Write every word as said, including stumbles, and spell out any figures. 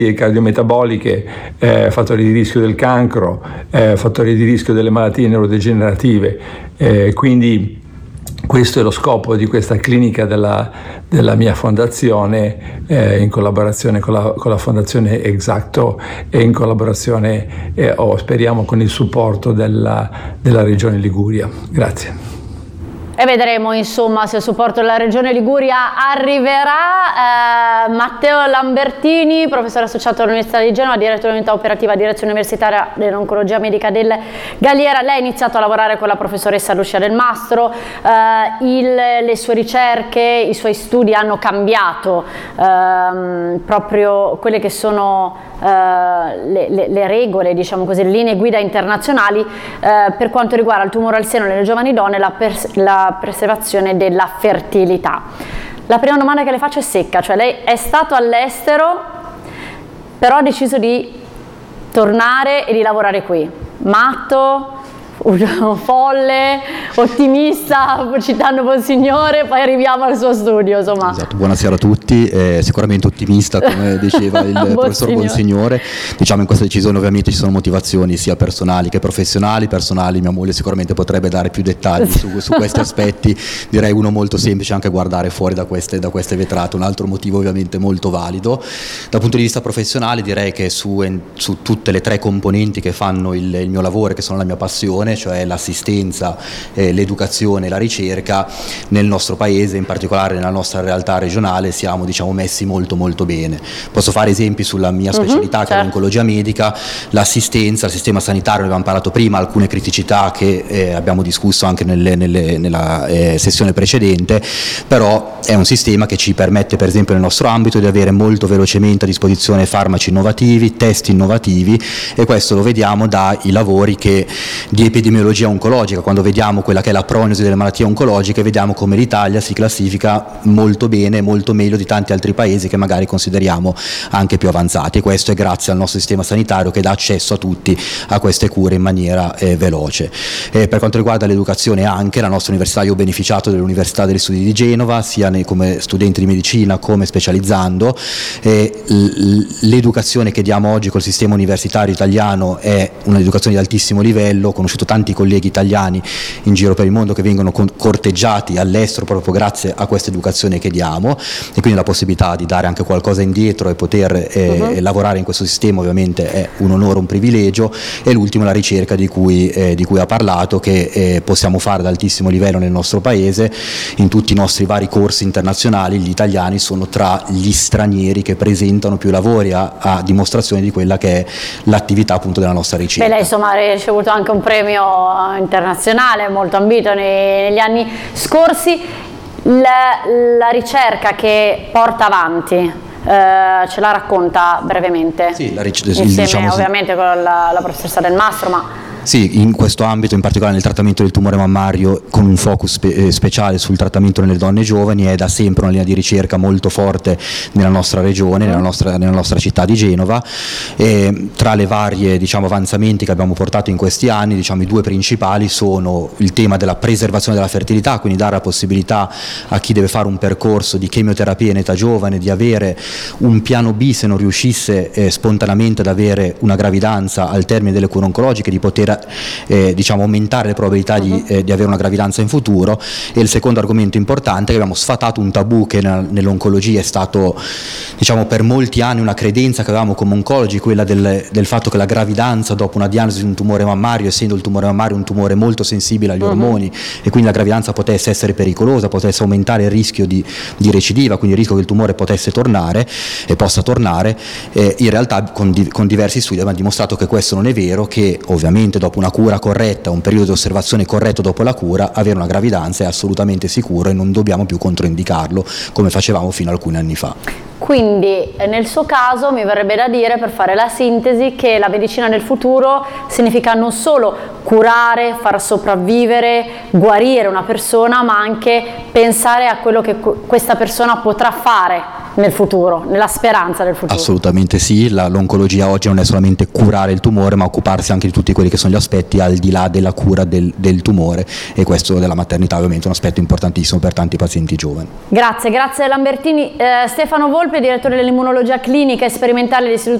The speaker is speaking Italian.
cardiometaboliche, eh, fattori di rischio del cancro, eh, fattori di rischio delle malattie neurodegenerative. Eh, quindi questo è lo scopo di questa clinica della, della mia fondazione, eh, in collaborazione con la, con la fondazione Exacto e in collaborazione, eh, o speriamo, con il supporto della, della Regione Liguria. Grazie. E vedremo insomma se il supporto della Regione Liguria arriverà. eh, Matteo Lambertini, professore associato all'Università di Genova, direttore dell'unità operativa direzione universitaria dell'oncologia medica del Galliera. Lei ha iniziato a lavorare con la professoressa Lucia Del Mastro, eh, il, le sue ricerche, i suoi studi hanno cambiato ehm, proprio quelle che sono Uh, le, le, le regole, diciamo così, le linee guida internazionali uh, per quanto riguarda il tumore al seno nelle giovani donne e la, la preservazione della fertilità. La prima domanda che le faccio è secca, cioè lei è stato all'estero, però ha deciso di tornare e di lavorare qui. Matto? Folle, ottimista, citando Monsignore, poi arriviamo al suo studio, insomma. Esatto, buonasera a tutti, eh, sicuramente ottimista come diceva il professor Monsignore. Diciamo, in questa decisione ovviamente ci sono motivazioni sia personali che professionali. Personali, mia moglie sicuramente potrebbe dare più dettagli su, su questi aspetti, direi uno molto semplice, anche guardare fuori da queste, da queste vetrate, un altro motivo ovviamente molto valido. Dal punto di vista professionale direi che su, su tutte le tre componenti che fanno il, il mio lavoro, che sono la mia passione, cioè l'assistenza, eh, l'educazione e la ricerca, nel nostro paese, in particolare nella nostra realtà regionale, siamo, diciamo, messi molto molto bene. Posso fare esempi sulla mia specialità, uh-huh, che certo. è l'oncologia medica, l'assistenza, il sistema sanitario, ne abbiamo parlato prima, alcune criticità che eh, abbiamo discusso anche nelle, nelle, nella eh, sessione precedente, però è un sistema che ci permette, per esempio nel nostro ambito, di avere molto velocemente a disposizione farmaci innovativi, test innovativi, e questo lo vediamo dai lavori che di epidemiologia oncologica. Quando vediamo quella che è la prognosi delle malattie oncologiche, vediamo come l'Italia si classifica molto bene, molto meglio di tanti altri paesi che magari consideriamo anche più avanzati, e questo è grazie al nostro sistema sanitario che dà accesso a tutti a queste cure in maniera eh, veloce. Eh, per quanto riguarda l'educazione, anche la nostra università, io ho beneficiato dell'Università degli Studi di Genova, sia nei, come studente di medicina come specializzando. Eh, l'educazione che diamo oggi col sistema universitario italiano è un'educazione di altissimo livello. Ho conosciuto tanti colleghi italiani in giro per il mondo che vengono corteggiati all'estero proprio grazie a questa educazione che diamo, e quindi la possibilità di dare anche qualcosa indietro e poter eh, uh-huh. lavorare in questo sistema ovviamente è un onore, un privilegio. E l'ultimo, la ricerca di cui, eh, di cui ha parlato, che eh, possiamo fare ad altissimo livello nel nostro paese. In tutti i nostri vari corsi internazionali gli italiani sono tra gli stranieri che presentano più lavori, a, a dimostrazione di quella che è l'attività appunto della nostra ricerca. Beh, lei insomma ha ricevuto anche un premio internazionale molto ambito negli anni scorsi. La, la ricerca che porta avanti, eh, ce la racconta brevemente? Sì, la ric- insieme diciamo ovviamente sì. con la, la professoressa Del Mastro, ma... Sì, in questo ambito, in particolare nel trattamento del tumore mammario, con un focus spe- speciale sul trattamento nelle donne giovani, è da sempre una linea di ricerca molto forte nella nostra regione, nella nostra, nella nostra città di Genova. E tra le varie, diciamo, avanzamenti che abbiamo portato in questi anni, diciamo, i due principali sono il tema della preservazione della fertilità, quindi dare la possibilità a chi deve fare un percorso di chemioterapia in età giovane di avere un piano B se non riuscisse eh, spontaneamente ad avere una gravidanza al termine delle cure oncologiche, di poter Eh, diciamo aumentare le probabilità uh-huh. di, eh, di avere una gravidanza in futuro. E il secondo argomento importante, che abbiamo sfatato un tabù che nella, nell'oncologia è stato, diciamo, per molti anni una credenza che avevamo come oncologi, quella del, del fatto che la gravidanza dopo una diagnosi di un tumore mammario, essendo il tumore mammario un tumore molto sensibile agli uh-huh. ormoni, e quindi la gravidanza potesse essere pericolosa, potesse aumentare il rischio di, di recidiva, quindi il rischio che il tumore potesse tornare e possa tornare, eh, in realtà con, di, con diversi studi abbiamo dimostrato che questo non è vero, che ovviamente dopo una cura corretta, un periodo di osservazione corretto dopo la cura, avere una gravidanza è assolutamente sicuro e non dobbiamo più controindicarlo come facevamo fino a alcuni anni fa. Quindi nel suo caso mi verrebbe da dire, per fare la sintesi, che la medicina del futuro significa non solo curare, far sopravvivere, guarire una persona, ma anche pensare a quello che questa persona potrà fare nel futuro, nella speranza del futuro. Assolutamente sì, la, l'oncologia oggi non è solamente curare il tumore, ma occuparsi anche di tutti quelli che sono gli aspetti al di là della cura del, del tumore, e questo della maternità ovviamente è un aspetto importantissimo per tanti pazienti giovani. Grazie, grazie Lambertini. Eh, Stefano Volpe, direttore dell'immunologia clinica e sperimentale dell'Istituto